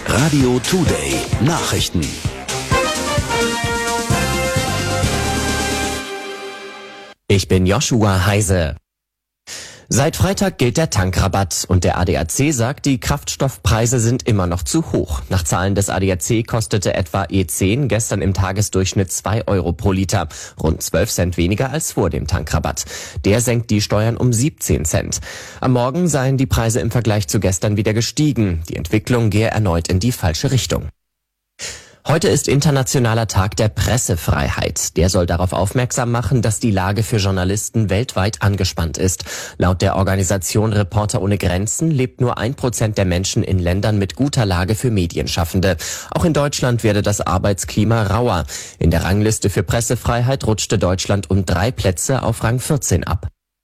Radio Today Nachrichten. Ich bin Joshua Heise. Seit Freitag gilt der Tankrabatt und der ADAC sagt, die Kraftstoffpreise sind immer noch zu hoch. Nach Zahlen des ADAC kostete etwa E10 gestern im Tagesdurchschnitt 2 Euro pro Liter, rund 12 Cent weniger als vor dem Tankrabatt. Der senkt die Steuern um 17 Cent. Am Morgen seien die Preise im Vergleich zu gestern wieder gestiegen. Die Entwicklung gehe erneut in die falsche Richtung. Heute ist Internationaler Tag der Pressefreiheit. Der soll darauf aufmerksam machen, dass die Lage für Journalisten weltweit angespannt ist. Laut der Organisation Reporter ohne Grenzen lebt nur 1% der Menschen in Ländern mit guter Lage für Medienschaffende. Auch in Deutschland werde das Arbeitsklima rauer. In der Rangliste für Pressefreiheit rutschte Deutschland um 3 Plätze auf Rang 14 ab.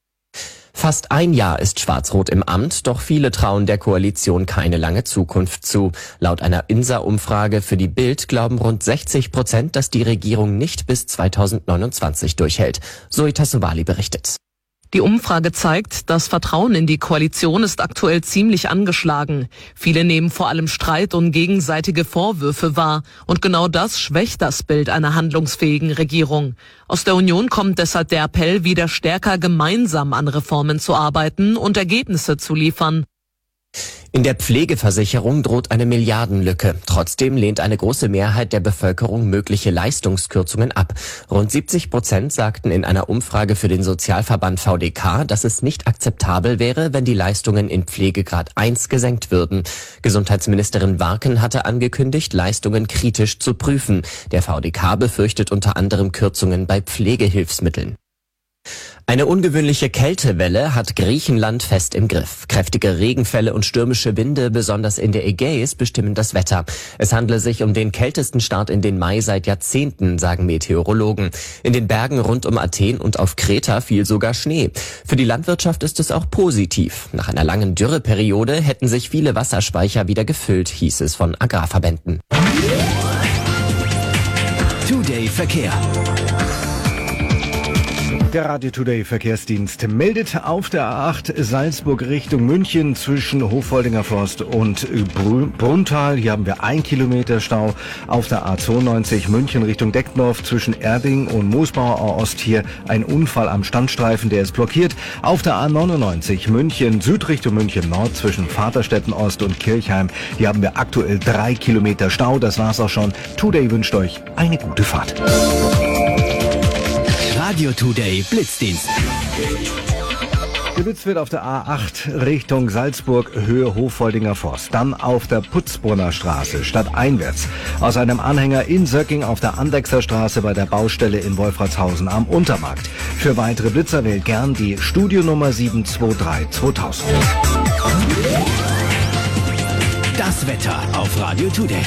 Fast ein Jahr ist Schwarz-Rot im Amt, doch viele trauen der Koalition keine lange Zukunft zu. Laut einer INSA-Umfrage für die Bild glauben rund 60%, dass die Regierung nicht bis 2029 durchhält. Zoe Tassovali berichtet. Die Umfrage zeigt, das Vertrauen in die Koalition ist aktuell ziemlich angeschlagen. Viele nehmen vor allem Streit und gegenseitige Vorwürfe wahr. Und genau das schwächt das Bild einer handlungsfähigen Regierung. Aus der Union kommt deshalb der Appell, wieder stärker gemeinsam an Reformen zu arbeiten und Ergebnisse zu liefern. In der Pflegeversicherung droht eine Milliardenlücke. Trotzdem lehnt eine große Mehrheit der Bevölkerung mögliche Leistungskürzungen ab. Rund 70% sagten in einer Umfrage für den Sozialverband VDK, dass es nicht akzeptabel wäre, wenn die Leistungen in Pflegegrad 1 gesenkt würden. Gesundheitsministerin Warken hatte angekündigt, Leistungen kritisch zu prüfen. Der VDK befürchtet unter anderem Kürzungen bei Pflegehilfsmitteln. Eine ungewöhnliche Kältewelle hat Griechenland fest im Griff. Kräftige Regenfälle und stürmische Winde, besonders in der Ägäis, bestimmen das Wetter. Es handle sich um den kältesten Start in den Mai seit Jahrzehnten, sagen Meteorologen. In den Bergen rund um Athen und auf Kreta fiel sogar Schnee. Für die Landwirtschaft ist es auch positiv. Nach einer langen Dürreperiode hätten sich viele Wasserspeicher wieder gefüllt, hieß es von Agrarverbänden. Today Verkehr. Der Radio Today Verkehrsdienst meldet auf der A8 Salzburg Richtung München zwischen Hochfoldinger Forst und Brunnthal. Hier haben wir 1 Kilometer Stau. Auf der A92 München Richtung Deckendorf zwischen Erding und Moosbauer Ost hier ein Unfall am Standstreifen, der ist blockiert. Auf der A99 München Süd Richtung München Nord zwischen Vaterstetten Ost und Kirchheim. Hier haben wir aktuell 3 Kilometer Stau. Das war's auch schon. Today wünscht euch eine gute Fahrt. Radio Today Blitzdienst. Geblitzt wird auf der A8 Richtung Salzburg, Höhe Hochfoldinger Forst. Dann auf der Putzbrunner Straße, stadteinwärts. Aus einem Anhänger in Söcking auf der Andechser Straße bei der Baustelle in Wolfratshausen am Untermarkt. Für weitere Blitzer wählt gern die Studionummer 723-2000. Das Wetter auf Radio Today.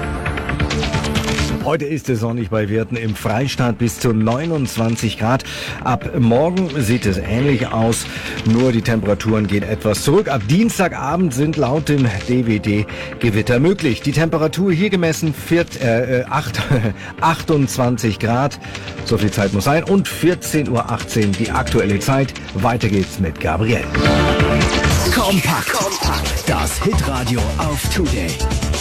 Heute ist es sonnig bei Werten im Freistaat bis zu 29 Grad. Ab morgen sieht es ähnlich aus, nur die Temperaturen gehen etwas zurück. Ab Dienstagabend sind laut dem DWD Gewitter möglich. Die Temperatur hier gemessen 28 Grad, so viel Zeit muss sein, und 14:18 Uhr die aktuelle Zeit. Weiter geht's mit Gabriel. Kompakt. Das Hitradio auf Today.